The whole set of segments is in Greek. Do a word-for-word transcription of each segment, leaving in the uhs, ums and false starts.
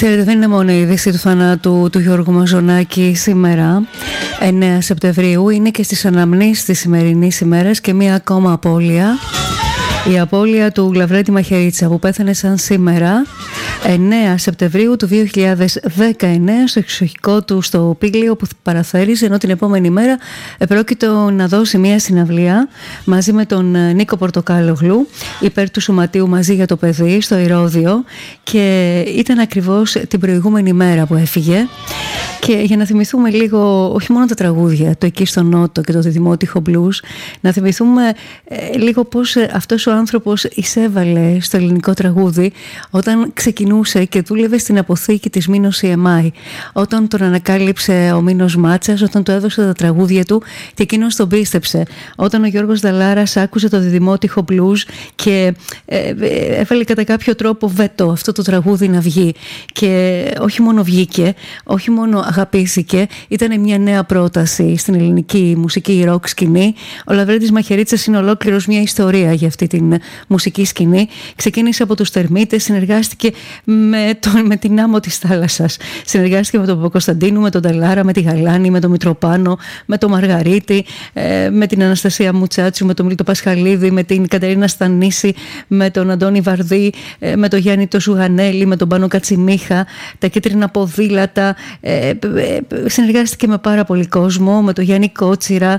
Ξέρετε, δεν είναι μόνο η είδηση του θανάτου του Γιώργου Μαζονάκη σήμερα, εννέα Σεπτεμβρίου, είναι και στις αναμνήσεις της σημερινής ημέρας και μία ακόμα απώλεια. Η απώλεια του Λαβρέντη Μαχαιρίτσα, που πέθανε σαν σήμερα, εννέα Σεπτεμβρίου του δύο χιλιάδες δεκαεννέα, στο εξοχικό του στο Πήλιο που παραθέριζε, ενώ την επόμενη μέρα επρόκειτο να δώσει μια συναυλία μαζί με τον Νίκο Πορτοκάλογλου υπέρ του Σωματείου Μαζί για το Παιδί στο Ηρώδειο, και ήταν ακριβώς την προηγούμενη μέρα που έφυγε. Και για να θυμηθούμε λίγο, όχι μόνο τα τραγούδια, το Εκεί στο Νότο και το Διδημότυχο Μπλουζ, να θυμηθούμε ε, λίγο πώς αυτός ο άνθρωπος εισέβαλε στο ελληνικό τραγούδι όταν ξεκινούσε και δούλευε στην αποθήκη της Μήνος σι εμ άι. Όταν τον ανακάλυψε ο Μήνος Μάτσας, όταν του έδωσε τα τραγούδια του και εκείνος τον πίστεψε. Όταν ο Γιώργος Δαλάρας άκουσε το Διδημότυχο Μπλουζ και ε, ε, έβαλε κατά κάποιο τρόπο βέτο αυτό το τραγούδι να βγει. Και όχι μόνο βγήκε, όχι μόνο αγαπήθηκε, ήταν μια νέα πρόταση στην ελληνική μουσική ροκ σκηνή. Ο Λαβρέντης Μαχαιρίτσας είναι ολόκληρος μια ιστορία για αυτή την μουσική σκηνή. Ξεκίνησε από τους Τερμίτες, συνεργάστηκε με, τον, με την άμμο της θάλασσας. Συνεργάστηκε με τον Παπακοσταντίνου, με τον Ταλάρα, με τη Γαλάνη, με τον Μητροπάνο, με τον Μαργαρίτη, με την Αναστασία Μουτσάτσου, με τον Μίλτο Πασχαλίδη, με την Κατερίνα Στανίση, με τον Αντώνη Βαρδί, με τον Γιάννη το Ζουγανέλη, με τον Πάνο Κατσιμίχα, τα Κίτρινα Ποδήλατα. Συνεργάστηκε με πάρα πολύ κόσμο, με τον Γιάννη Κότσιρα,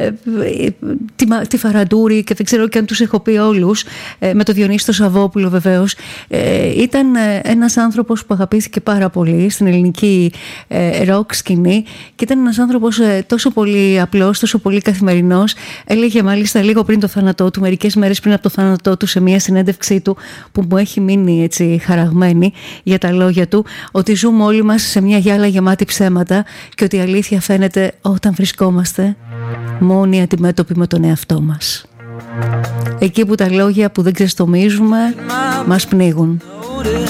τη, τη Φαραντούρη, και δεν ξέρω και αν τους έχω πει όλους, με τον Διονύση το Σαββόπουλο βεβαίως. Ήταν ένας άνθρωπος που αγαπήθηκε πάρα πολύ στην ελληνική ροκ σκηνή, και ήταν ένας άνθρωπος τόσο πολύ απλός, τόσο πολύ καθημερινός. Έλεγε μάλιστα λίγο πριν το θάνατό του, μερικές μέρες πριν από το θάνατό του, σε μια συνέντευξή του που μου έχει μείνει έτσι χαραγμένη για τα λόγια του, ότι ζούμε όλοι μας σε μια γυάλα γεμάτη ψέματα και ότι η αλήθεια φαίνεται όταν βρισκόμαστε μόνοι αντιμέτωποι με τον εαυτό μας. Εκεί που τα λόγια που δεν ξεστομίζουμε μας πνίγουν.